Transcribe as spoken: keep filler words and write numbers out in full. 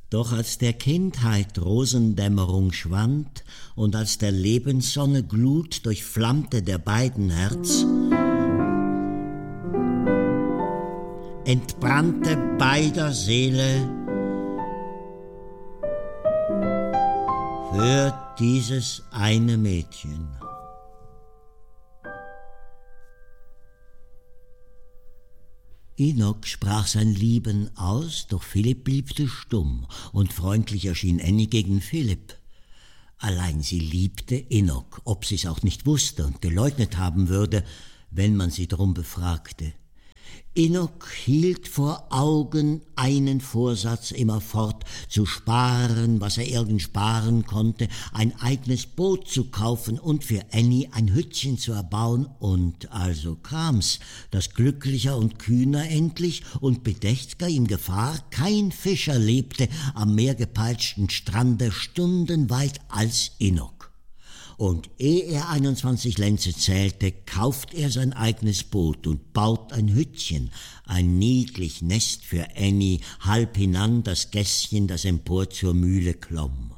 Doch als der Kindheit Rosendämmerung schwand und als der Lebenssonne Glut durchflammte der beiden Herz, entbrannte beider Seele für dieses eine Mädchen. Enoch sprach sein Lieben aus, doch Philipp bliebte stumm, und freundlich erschien Annie gegen Philipp. Allein sie liebte Enoch, ob sie's auch nicht wusste und geleugnet haben würde, wenn man sie drum befragte. Enoch hielt vor Augen einen Vorsatz immerfort, zu sparen, was er irgend sparen konnte, ein eigenes Boot zu kaufen und für Annie ein Hüttchen zu erbauen, und also kam's, dass glücklicher und kühner endlich und bedächt'ger ihm Gefahr kein Fischer lebte am meergepeitschten Strande stundenweit als Enoch. Und ehe er einundzwanzig Lenze zählte, kauft er sein eigenes Boot und baut ein Hüttchen, ein niedlich Nest für Annie, halb hinan das Gässchen, das empor zur Mühle klomm.